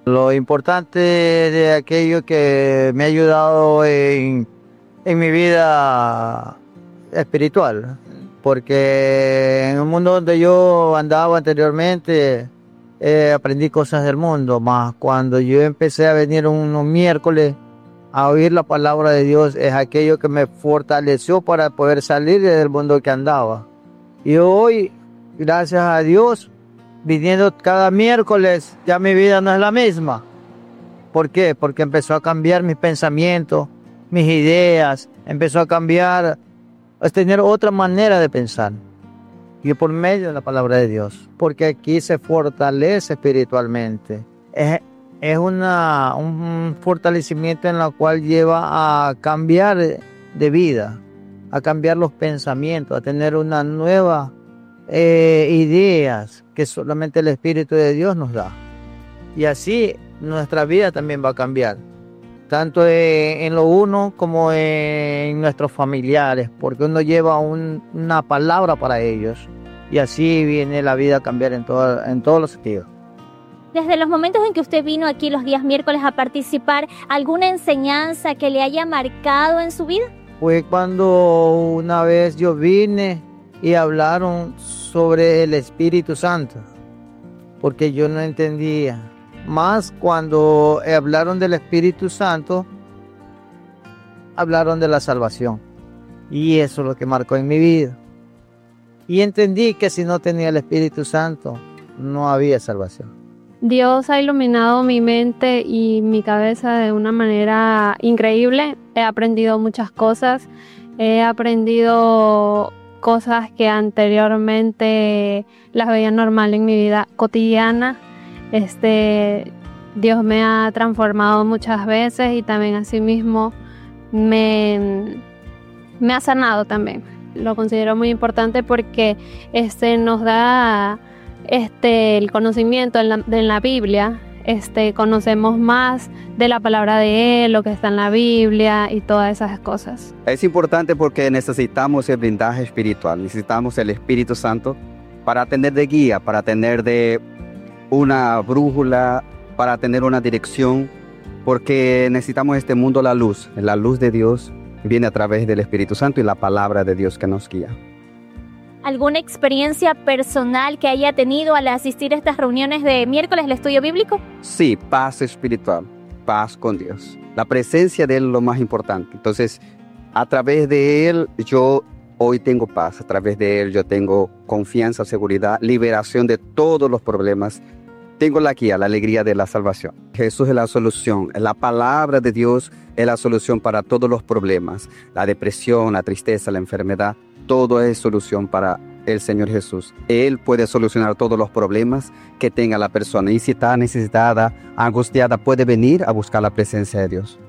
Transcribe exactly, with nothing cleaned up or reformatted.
Lo importante de aquello que me ha ayudado en, en mi vida espiritual, porque en un mundo donde yo andaba anteriormente, eh, aprendí cosas del mundo, más cuando yo empecé a venir unos miércoles a oír la palabra de Dios, es aquello que me fortaleció para poder salir del mundo que andaba. Y hoy, gracias a Dios, viniendo cada miércoles, ya mi vida no es la misma. ¿Por qué? Porque empezó a cambiar mis pensamientos, mis ideas, empezó a cambiar, a tener otra manera de pensar. Y por medio de la palabra de Dios, porque aquí se fortalece espiritualmente. Es, es una, un fortalecimiento en el cual lleva a cambiar de vida, a cambiar los pensamientos, a tener una nueva eh, ideas que solamente el Espíritu de Dios nos da. Y así nuestra vida también va a cambiar, tanto en, en lo uno como en nuestros familiares, porque uno lleva un, una palabra para ellos. Y así viene la vida a cambiar en, todo, en todos los sentidos. Desde los momentos en que usted vino aquí los días miércoles a participar, ¿alguna enseñanza que le haya marcado en su vida? Fue cuando una vez yo vine y hablaron sobre el Espíritu Santo, porque yo no entendía. Más cuando hablaron del Espíritu Santo, hablaron de la salvación. Y eso es lo que marcó en mi vida. Y entendí que si no tenía el Espíritu Santo, no había salvación. Dios ha iluminado mi mente y mi cabeza de una manera increíble. He aprendido muchas cosas. He aprendido cosas que anteriormente las veía normal en mi vida cotidiana. Este, Dios me ha transformado muchas veces y también asimismo me, me ha sanado también. Lo considero muy importante porque este, nos da este, el conocimiento en la, en la Biblia. Este, conocemos más de la palabra de Él, lo que está en la Biblia y todas esas cosas. Es importante porque necesitamos el blindaje espiritual, necesitamos el Espíritu Santo para tener de guía, para tener de una brújula, para tener una dirección, porque necesitamos este mundo la luz, la luz de Dios viene a través del Espíritu Santo y la palabra de Dios que nos guía. ¿Alguna experiencia personal que haya tenido al asistir a estas reuniones de miércoles del estudio bíblico? Sí, paz espiritual, paz con Dios. La presencia de Él es lo más importante. Entonces, a través de Él yo hoy tengo paz, a través de Él yo tengo confianza, seguridad, liberación de todos los problemas. Tengo la guía, la alegría de la salvación. Jesús es la solución. La palabra de Dios es la solución para todos los problemas. La depresión, la tristeza, la enfermedad, todo es solución para el Señor Jesús. Él puede solucionar todos los problemas que tenga la persona. Y si está necesitada, angustiada, puede venir a buscar la presencia de Dios.